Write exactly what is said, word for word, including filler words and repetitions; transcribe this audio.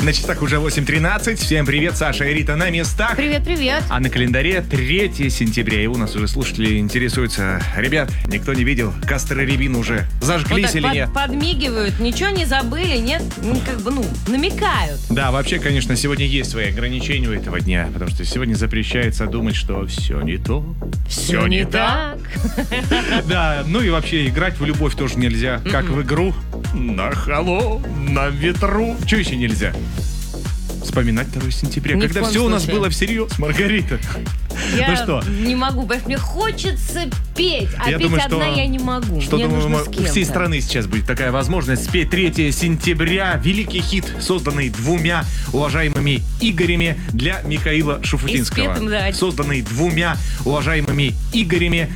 На часах уже восемь тринадцать. Всем привет, Саша и Рита на местах. Привет, привет. А на календаре третье сентября. И у нас уже слушатели интересуются. Ребят, никто не видел, костры рябины уже зажглись вот так или под, нет? подмигивают, ничего не забыли, нет? Ну, как бы, ну, намекают. Да, вообще, конечно, сегодня есть свои ограничения у этого дня, потому что сегодня запрещается думать, что все не то, все не так. Да, ну и вообще играть в любовь тоже нельзя, как в игру на холодном ветру. Что еще нельзя? Вспоминать второе сентября, Ни в когда коем все у нас случае. было всерьез, Маргарита. Я Ну что? не могу, потому что мне хочется петь, а Я петь думаю, одна что- я не могу. Что, Мне думаю, нужно мы- с у кем-то. всей страны сейчас будет такая возможность спеть третье сентября. Великий хит, созданный двумя уважаемыми Игорями для Михаила Шуфутинского. И спетым, да. Созданный двумя уважаемыми Игорями